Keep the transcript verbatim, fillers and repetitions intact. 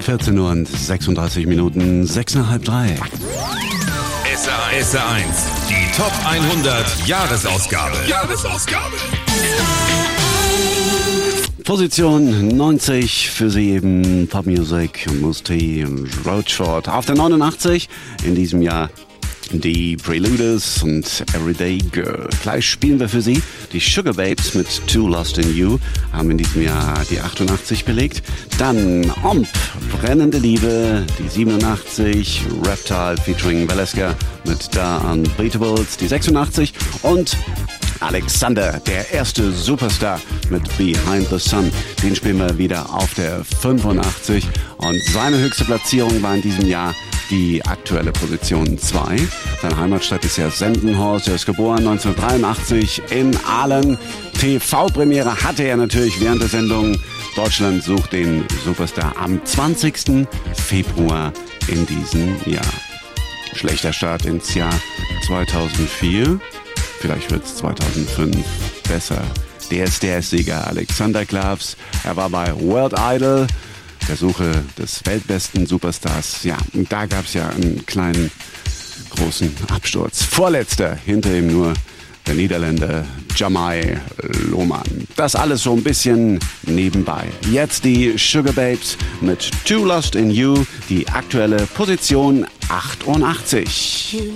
vierzehn Uhr und sechsunddreißig Minuten, sechs nach halb drei. S R eins, die Top hundert Jahresausgabe. Jahresausgabe. Position neunzig für Sie eben Pop Music, Musti, Roadshort. Auf der neunundachtzig in diesem Jahr die Preluders und Everyday Girl. Gleich spielen wir für Sie die Sugababes mit Too Lost in You, haben in diesem Jahr die achtundachtzig belegt. Dann Omp, Brennende Liebe, die siebenundachtzig, Reptile featuring Valeska mit Da Unbeatables, die sechsundachtzig und Alexander, der erste Superstar mit Behind the Sun. Den spielen wir wieder auf der fünfundachtzig und seine höchste Platzierung war in diesem Jahr die aktuelle Position zwei. Seine Heimatstadt ist ja Sendenhorst. Er ist geboren neunzehnhundertdreiundachtzig in Aalen. T V-Premiere hatte er natürlich während der Sendung Deutschland sucht den Superstar am zwanzigsten Februar in diesem Jahr. Schlechter Start ins Jahr zweitausendvier. Vielleicht wird es zweitausendfünf besser. Der ist der Sieger Alexander Klavs. Er war bei World Idol, der Suche des weltbesten Superstars. Ja, und da gab es ja einen kleinen, großen Absturz. Vorletzter, hinter ihm nur der Niederländer Jamai Lohmann. Das alles so ein bisschen nebenbei. Jetzt die Sugababes mit Too Lost in You, die aktuelle Position achtundachtzig.